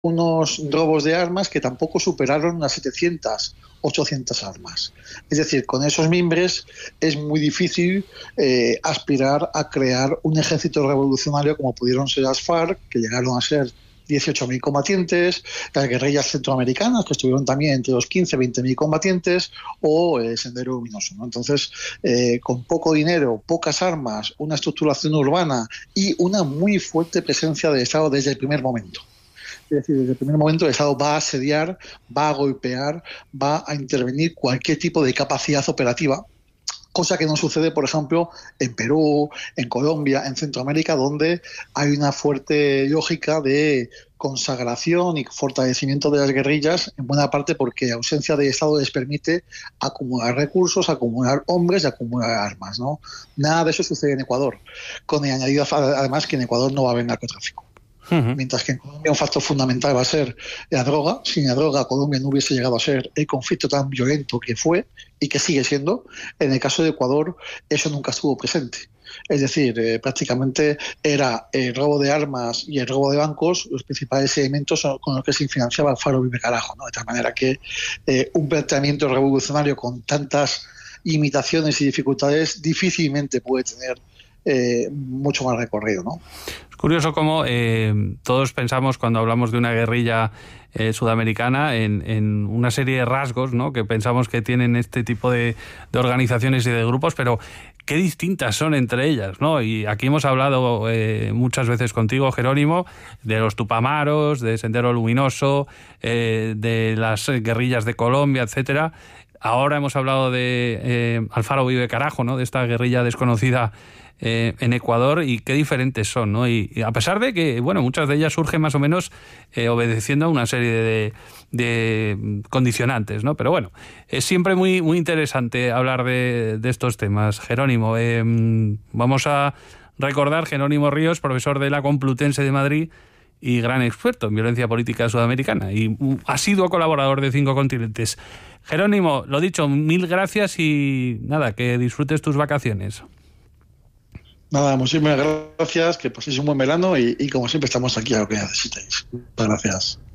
unos robos de armas que tampoco superaron unas 700, 800 armas. Es decir, con esos mimbres es muy difícil aspirar a crear un ejército revolucionario como pudieron ser las FARC, que llegaron a ser 18.000 combatientes, las guerrillas centroamericanas, que estuvieron también entre los 15 y 20.000 combatientes, o Sendero Luminoso, ¿no? Entonces, con poco dinero, pocas armas, una estructuración urbana y una muy fuerte presencia del Estado desde el primer momento. Es decir, desde el primer momento el Estado va a asediar, va a golpear, va a intervenir cualquier tipo de capacidad operativa, cosa que no sucede, por ejemplo, en Perú, en Colombia, en Centroamérica, donde hay una fuerte lógica de consagración y fortalecimiento de las guerrillas, en buena parte porque la ausencia de Estado les permite acumular recursos, acumular hombres y acumular armas, ¿no? Nada de eso sucede en Ecuador, con el añadido además que en Ecuador no va a haber narcotráfico. Mientras que en Colombia un factor fundamental va a ser la droga. Sin la droga, Colombia no hubiese llegado a ser el conflicto tan violento que fue y que sigue siendo. En el caso de Ecuador, eso nunca estuvo presente. Es decir, prácticamente era el robo de armas y el robo de bancos los principales elementos con los que se financiaba Alfaro Vive Carajo, ¿no? De tal manera que un planteamiento revolucionario con tantas limitaciones y dificultades difícilmente puede tener mucho más recorrido, ¿no? Es curioso cómo todos pensamos cuando hablamos de una guerrilla sudamericana en una serie de rasgos, ¿no?, que pensamos que tienen este tipo de organizaciones y de grupos, pero qué distintas son entre ellas, ¿no? Y aquí hemos hablado muchas veces contigo, Jerónimo, de los Tupamaros, de Sendero Luminoso, de las guerrillas de Colombia, etcétera. Ahora hemos hablado de Alfaro Vive Carajo, ¿no?, de esta guerrilla desconocida en Ecuador, y qué diferentes son, ¿no? Y a pesar de que, bueno, muchas de ellas surgen más o menos obedeciendo a una serie de condicionantes, ¿no? Pero bueno, es siempre muy, muy interesante hablar de estos temas. Jerónimo, vamos a recordar, Jerónimo Ríos, profesor de la Complutense de Madrid y gran experto en violencia política sudamericana y asiduo colaborador de 5 Continentes. Jerónimo, lo dicho, mil gracias y nada, que disfrutes tus vacaciones. Nada, muchísimas gracias, que paséis un buen verano y como siempre estamos aquí a lo que necesitéis. Muchas gracias.